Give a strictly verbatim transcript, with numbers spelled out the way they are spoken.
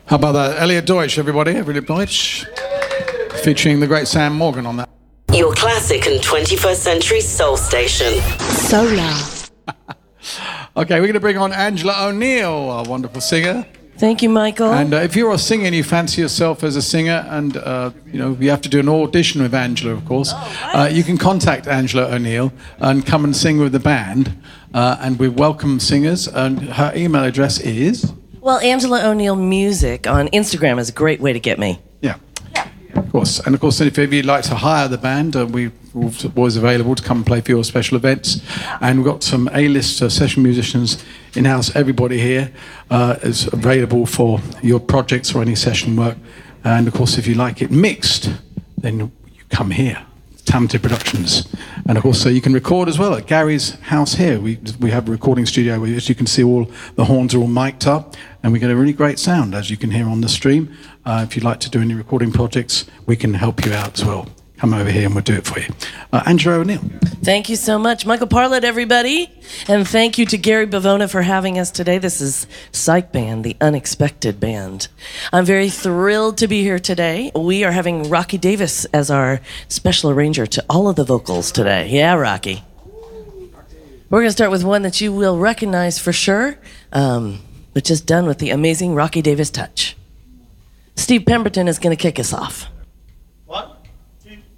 How about that? Elliot Deutsch, everybody. Elliot Deutsch. Featuring the great Sam Morgan on that. Your classic and twenty-first century soul station. Solar. Okay, we're going to bring on Angela O'Neill, our wonderful singer. Thank you, Michael. And uh, if you're a singer and you fancy yourself as a singer, and uh, you know you have to do an audition with Angela, of course, oh, uh, you can contact Angela O'Neill and come and sing with the band. Uh, and we welcome singers. And her email address is. Well, Angela O'Neill Music on Instagram is a great way to get me. Yeah. Of course, and of course, if you'd like to hire the band, uh, we're always available to come and play for your special events. And we've got some A-list uh, session musicians in-house. Everybody here uh, is available for your projects or any session work. And of course, if you like it mixed, then you come here. Talented Productions. And of course, so you can record as well at Gary's house here. We we have a recording studio where, as you can see, all the horns are all mic'd up, and we get a really great sound, as you can hear on the stream. Uh, if you'd like to do any recording projects, we can help you out as well. Come over here and we'll do it for you. Uh, Angela O'Neill. Thank you so much. Michael Parlett, everybody. And thank you to Gary Bavona for having us today. This is Psych Band, the Unexpected Band. I'm very thrilled to be here today. We are having Rocky Davis as our special arranger to all of the vocals today. Yeah, Rocky. We're going to start with one that you will recognize for sure, um, but just done with the amazing Rocky Davis touch. Steve Pemberton is going to kick us off.